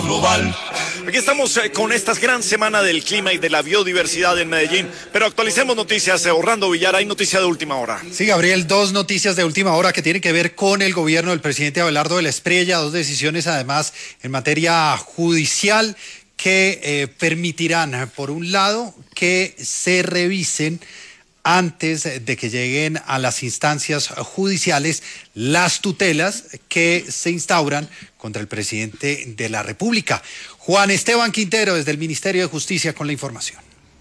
global. Aquí estamos con esta gran semana del clima y de la biodiversidad en Medellín, pero actualicemos noticias. Orlando Villar, hay noticia de última hora. Sí, Gabriel, dos noticias de última hora que tienen que ver con el gobierno del presidente Abelardo de la Espriella, dos decisiones además en materia judicial que permitirán, por un lado, que se revisen antes de que lleguen a las instancias judiciales las tutelas que se instauran contra el presidente de la República. Juan Esteban Quintero, desde el Ministerio de Justicia, con la información.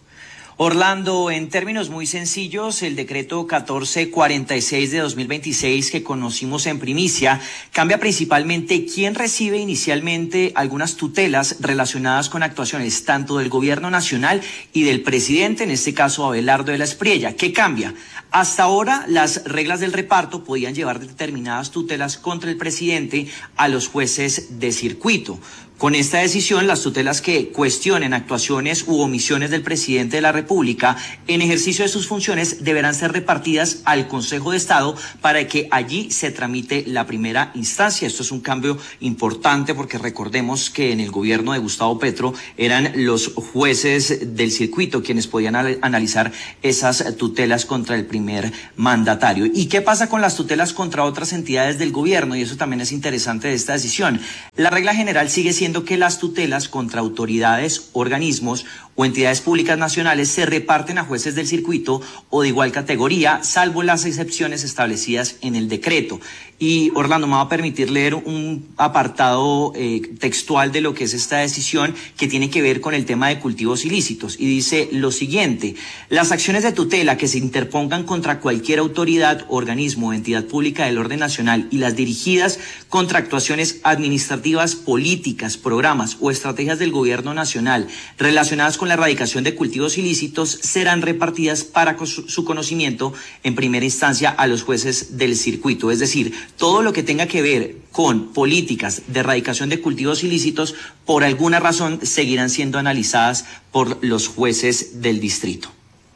Orlando, en términos muy sencillos, el decreto 1446 de 2026 que conocimos en primicia cambia principalmente quién recibe inicialmente algunas tutelas relacionadas con actuaciones tanto del gobierno nacional y del presidente, en este caso Abelardo de la Espriella. ¿Qué cambia? Hasta ahora las reglas del reparto podían llevar determinadas tutelas contra el presidente a los jueces de circuito. Con esta decisión, las tutelas que cuestionen actuaciones u omisiones del presidente de la República en ejercicio de sus funciones deberán ser repartidas al Consejo de Estado para que allí se tramite la primera instancia. Esto es un cambio importante porque recordemos que en el gobierno de Gustavo Petro eran los jueces del circuito quienes podían analizar esas tutelas contra el primer mandatario. ¿Y qué pasa con las tutelas contra otras entidades del gobierno? Y eso también es interesante de esta decisión. La regla general sigue siendo que las tutelas contra autoridades, organismos o entidades públicas nacionales se reparten a jueces del circuito o de igual categoría, salvo las excepciones establecidas en el decreto. Y Orlando, me va a permitir leer un apartado textual de lo que es esta decisión que tiene que ver con el tema de cultivos ilícitos. Y dice lo siguiente: las acciones de tutela que se interpongan contra cualquier autoridad, organismo o entidad pública del orden nacional y las dirigidas contra actuaciones administrativas, políticas, programas o estrategias del gobierno nacional relacionadas con la erradicación de cultivos ilícitos serán repartidas para su conocimiento en primera instancia a los jueces del circuito. Es decir, todo lo que tenga que ver con políticas de erradicación de cultivos ilícitos, por alguna razón seguirán siendo analizadas por los jueces del distrito.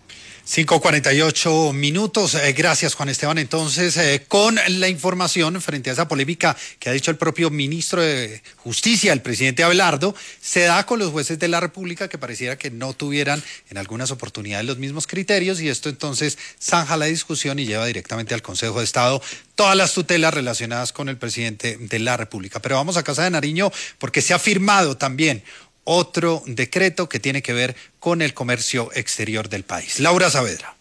5:48 minutos. Gracias, Juan Esteban. Entonces, con la información frente a esa polémica que ha dicho el propio ministro de Justicia, el presidente Abelardo, se da con los jueces de la República que pareciera que no tuvieran en algunas oportunidades los mismos criterios, y esto entonces zanja la discusión y lleva directamente al Consejo de Estado todas las tutelas relacionadas con el presidente de la República. Pero vamos a Casa de Nariño porque se ha firmado también otro decreto que tiene que ver con el comercio exterior del país. Laura Saavedra.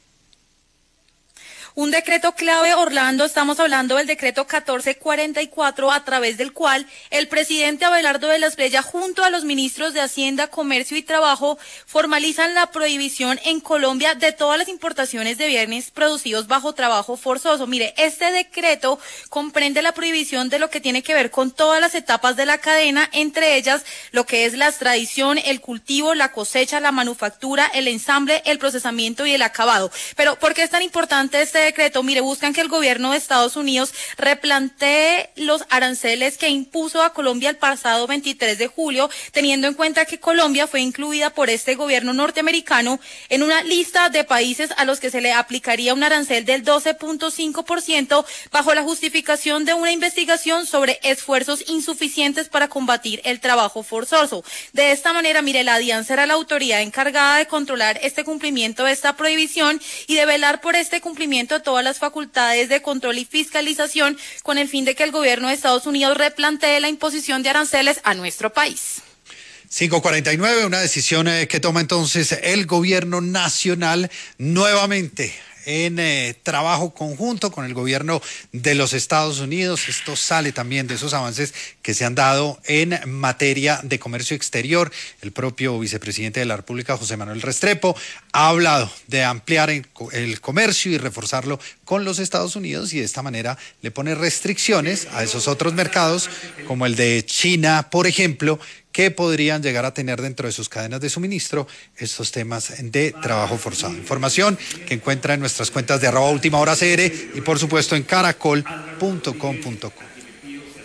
Un decreto clave, Orlando, estamos hablando del decreto 1444, a través del cual el presidente Abelardo de la Espriella, junto a los ministros de Hacienda, Comercio y Trabajo, formalizan la prohibición en Colombia de todas las importaciones de bienes producidos bajo trabajo forzoso. Mire, este decreto comprende la prohibición de lo que tiene que ver con todas las etapas de la cadena, entre ellas lo que es la extracción, el cultivo, la cosecha, la manufactura, el ensamble, el procesamiento y el acabado. Pero, ¿por qué es tan importante este decreto? Mire, buscan que el gobierno de Estados Unidos replantee los aranceles que impuso a Colombia el pasado 23 de julio, teniendo en cuenta que Colombia fue incluida por este gobierno norteamericano en una lista de países a los que se le aplicaría un arancel del 12.5% bajo la justificación de una investigación sobre esfuerzos insuficientes para combatir el trabajo forzoso. De esta manera, mire, la DIAN será la autoridad encargada de controlar este cumplimiento de esta prohibición y de velar por este cumplimiento de todas las facultades de control y fiscalización, con el fin de que el gobierno de Estados Unidos replantee la imposición de aranceles a nuestro país. 5:49, una decisión que toma entonces el gobierno nacional nuevamente en trabajo conjunto con el gobierno de los Estados Unidos. Esto sale también de esos avances que se han dado en materia de comercio exterior. El propio vicepresidente de la República, José Manuel Restrepo, ha hablado de ampliar el comercio y reforzarlo con los Estados Unidos, y de esta manera le pone restricciones a esos otros mercados, como el de China, por ejemplo, que podrían llegar a tener dentro de sus cadenas de suministro estos temas de trabajo forzado. Información que encuentra en nuestras cuentas de @ultimahoracr y por supuesto en caracol.com.co.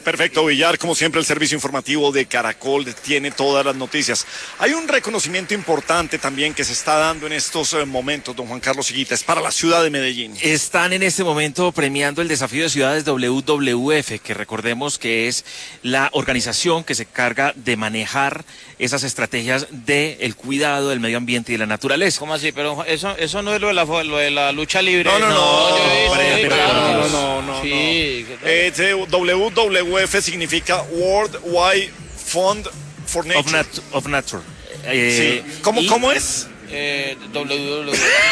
Perfecto, Villar, como siempre el servicio informativo de Caracol tiene todas las noticias. Hay un reconocimiento importante también que se está dando en estos momentos, don Juan Carlos Higuita, es para la ciudad de Medellín. Están en este momento premiando el desafío de ciudades WWF, que recordemos que es la organización que se encarga de manejar esas estrategias del cuidado del medio ambiente y de la naturaleza. ¿Cómo así? Pero eso no es lo de la lucha libre. No. Sí. WWF significa World Wide Fund for Nature. Of Nature. Sí. ¿Cómo es? WWF.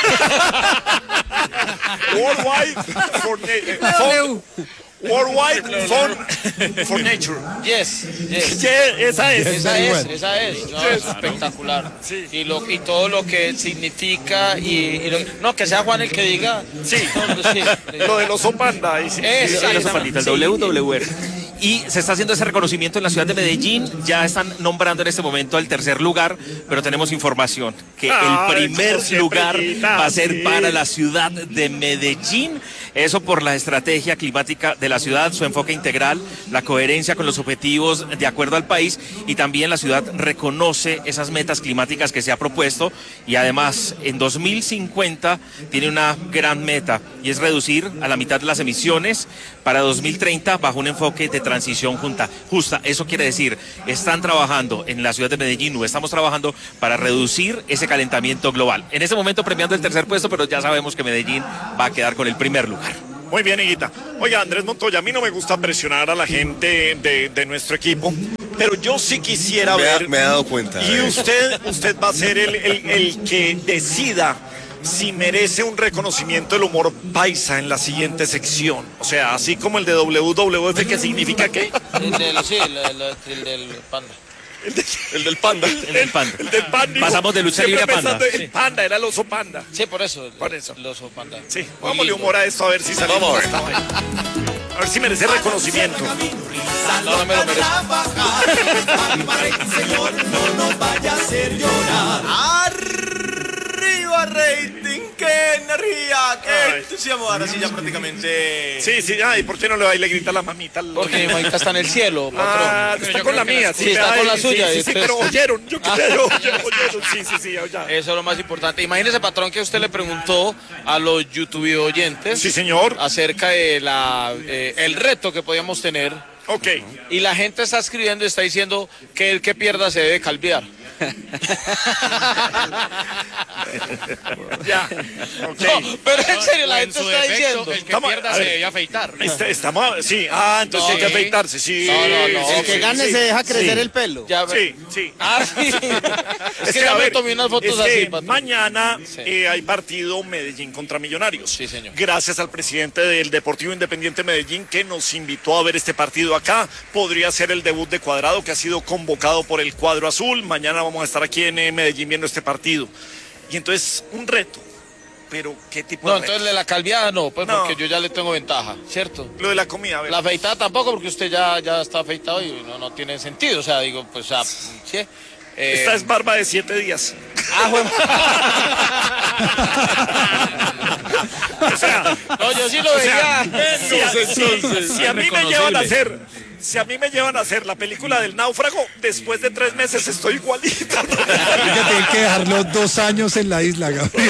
World Wide for Nature. Worldwide Fund for Nature. Yes. Esa es. Esa es. No, es espectacular. Sí. Y todo lo que significa no, que sea Juan el que diga. Sí. No, sí. Lo del oso panda. El WWF. Y se está haciendo ese reconocimiento en la ciudad de Medellín. Ya están nombrando en este momento el tercer lugar, pero tenemos información que el primer lugar va a ser para la ciudad de Medellín. Eso por la estrategia climática de la ciudad, su enfoque integral, la coherencia con los objetivos de acuerdo al país, y también la ciudad reconoce esas metas climáticas que se ha propuesto, y además en 2050 tiene una gran meta, y es reducir a la mitad las emisiones para 2030 bajo un enfoque de transición justa. Eso quiere decir, están trabajando en la ciudad de Medellín, o estamos trabajando para reducir ese calentamiento global. En este momento premiando el tercer puesto, pero ya sabemos que Medellín va a quedar con el primer lugar. Muy bien, Higuita. Oiga, Andrés Montoya, a mí no me gusta presionar a la gente de nuestro equipo, pero yo sí quisiera ver... Me he dado cuenta. Y usted va a ser el que decida si merece un reconocimiento del humor paisa en la siguiente sección. O sea, así como el de WWF, ¿qué significa qué? El del panda. El del panda. El del panda. Pasamos de lucha libre a panda. El panda, era el oso panda. Sí, por eso. El oso panda. Sí, vámonos humor a esto a ver si salimos. Vamos. A ver si merece reconocimiento. No me lo merezco. Señor, no nos vaya a hacer llorar. Arriba rating, qué energía, qué entusiasmo. Ahora sí ya prácticamente. Sí, ay, ¿por qué no le va y le grita a la mamita? Porque mi mamita está en el cielo, patrón. Está con la mía, sí, está con la suya. Sí, pero oyeron, yo oyeron, sí, ya. Eso es lo más importante. Imagínese, patrón, que usted le preguntó a los YouTube oyentes. Sí, señor. Acerca de el reto que podíamos tener. Ok. Y la gente está escribiendo y está diciendo que el que pierda se debe calviar. Ya, ok. No, pero en serio, la gente está diciendo. El que pierda se debe afeitar. Sí, entonces hay que afeitarse, sí. No. El que gane se deja crecer el pelo. Ya, Sí. sí. Es que ya me tomé unas fotos así, patrón. mañana hay partido Medellín contra Millonarios. Sí, señor. Gracias al presidente del Deportivo Independiente Medellín que nos invitó a ver este partido acá. Podría ser el debut de Cuadrado, que ha sido convocado por el cuadro azul. Mañana vamos a estar aquí en Medellín viendo este partido. Y entonces, un reto. Pero, ¿qué tipo de reto? Entonces de la calviada no, pues No. porque yo ya le tengo ventaja, ¿cierto? Lo de la comida, a ver. La afeitada tampoco, porque usted ya está afeitado y no tiene sentido. O sea, digo, pues, ¿sí? Esta es barba de 7 días. Bueno. O sea, No, yo sí lo veía. si a mí me llevan a hacer... Si a mí me llevan a hacer la película del náufrago, después de 3 meses estoy igualito. Oiga, tienen que dejarlo 2 años en la isla, Gabriel.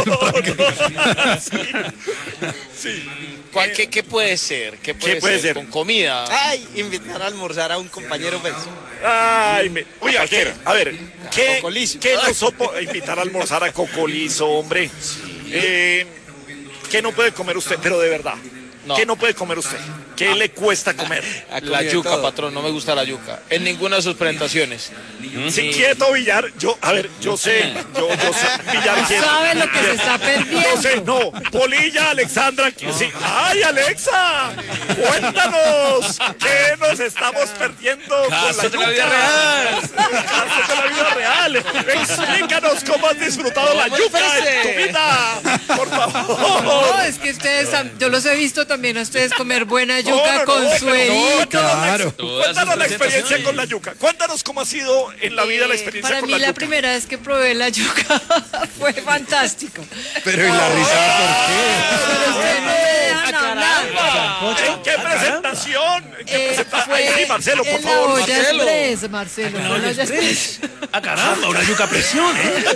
Sí. ¿Qué puede ser? ¿Qué puede ser? Con comida. Ay, invitar a almorzar a un compañero pues. Oiga, a ver, ¿qué Cocolizo. invitar a almorzar a Cocolizo, hombre? ¿Qué no puede comer usted? Pero de verdad, No. ¿qué no puede comer usted? ¿Qué le cuesta comer? La yuca, patrón, no me gusta la yuca. En ninguna de sus presentaciones. Sí, quieto, Villar. Yo sé, Villar quieto. ¿Sabe lo que se está perdiendo? Yo sé, no. Polilla, Alexandra. Sí. ¡Ay, Alexa! Cuéntanos, ¿qué nos estamos perdiendo Casos con de la vida real? Casos de la vida real. Explícanos cómo has disfrutado la yuca en tu vida. Por favor. No, es que ustedes, yo los he visto también a ustedes comer buena yuca No, con pero suerito. Claro. Cuéntanos la experiencia con la yuca. Cuéntanos cómo ha sido en la vida la experiencia Para con mí la la yuca. primera vez que probé la yuca fue fantástico. Pero ¿y la risa por qué? Pero ustedes no me dejan hablar. ¿En qué presentación? ¿En qué presentación? Ay, sí, Marcelo, por En la favor, olla Marcelo. express, Marcelo. en la olla express. ¡Ah, caramba! Una yuca a presión, ¿eh?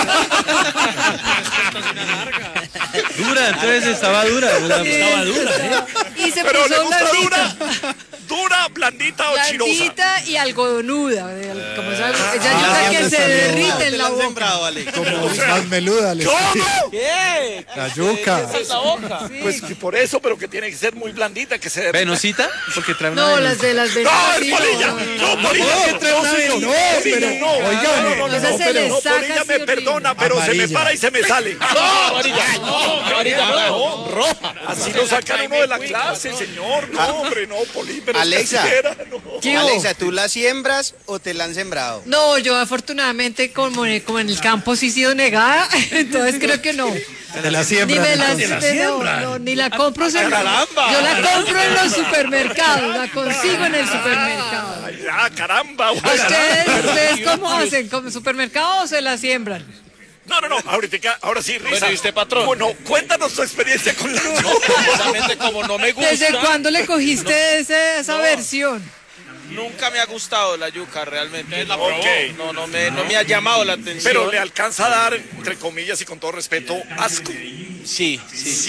Dura, entonces estaba dura. Estaba dura, ¿eh? Y se Pero le puso gusta blandita. dura, blandita o chirosa. Blandita y algodonuda. Como esa yuca que se derrite en la boca. Como más meluda. ¿Cómo? ¿Qué? La yuca. ¿Qué es la boca? Pues por eso, pero que tiene que ser muy blandita, que se derrita. ¿Venosita? Porque trae una No, venosita. las de las ¡No, venas. es Polilla! ¡No, Polilla! No, pero, oigan, Esa se le No, saca Polilla así me horrible. perdona, pero se me Amarilla. para y se me sale. No, amarilla, roja. Así lo sacan uno de la clase, señor. No, hombre, no, Poli, pero Alexa. quisiera, no. ¿Qué hubo? Alexa, ¿tú la siembras o te la han sembrado? No, yo afortunadamente como en el campo sí he sido negada, entonces creo que no. de la Ni siembra. me la, Te la no, siembran. no, ni la compro. Yo la compro en los supermercados, la consigo en el supermercado. Ay, ah, caramba. güey. ¿Ustedes cómo hacen? ¿Como supermercado o se la siembran? No, ahora sí, Risa. Bueno, ¿y usted, patrón? Bueno, cuéntanos tu experiencia con la Precisamente como no me gusta. ¿Desde cuándo le cogiste esa versión? Nunca me ha gustado la yuca, realmente. Ok. No me ha llamado la atención. Pero le alcanza a dar, entre comillas y con todo respeto, asco. Sí,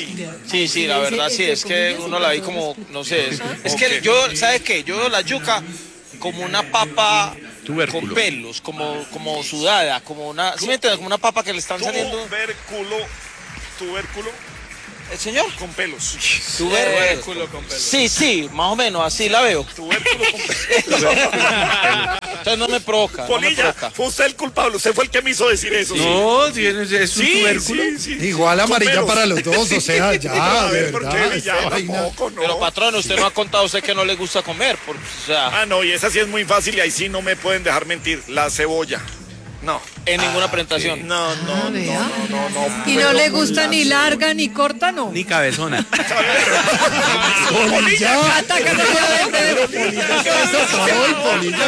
la verdad sí, es que uno la vi como, no sé, es que yo, ¿sabe qué? Yo veo la yuca como una papa Tubérculo. con pelos, como sudada, como una, ¿sí me entiendes? Como una papa que le están saliendo. Tubérculo ¿Señor? con pelos. Tubérculo con pelos. Sí, más o menos, así la veo. Tubérculo con pelos. Entonces no me provoca. Polilla, fue usted el culpable, usted fue el que me hizo decir eso. No, es un tubérculo. Igual amarilla pelos. para los dos, o sea, ya, A de ver, ¿por qué? verdad. Ya, esta vaina. tampoco, no. Pero patrón, usted no ha contado a usted que no le gusta comer, o sea, Ah, no, y esa sí es muy fácil y ahí sí no me pueden dejar mentir. La cebolla. No. en ninguna presentación. No. Vea. ¿Y Pero no le gusta ni larga ni corta, no? Ni cabezona. Polilla. Ataca, no puede vender. Polilla, ¿qué es eso? Polilla.